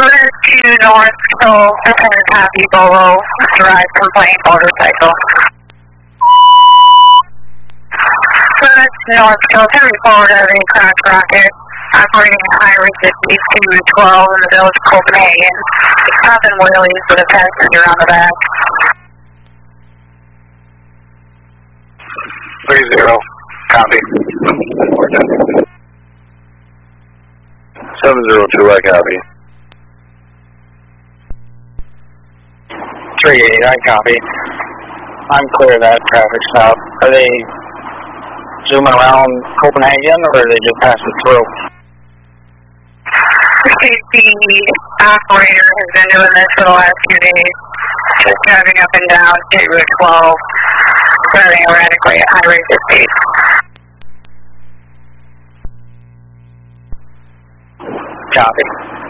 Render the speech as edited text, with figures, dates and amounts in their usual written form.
2 North, so prepare copy, Bolo, drive complaint, motorcycle. North, so 10 report of a crash rocket operating at high resistance 2 and 12 in the village of Copenhagen. Popping wheelies with a passenger on the back. 30, copy. 702, I copy. 38, I copy. I'm clear of that traffic stop. Are they zooming around Copenhagen, or are they just passing through? The operator has been doing this for the last few days, just driving up and down State Route 12, driving erratically at high rates of speed. Copy.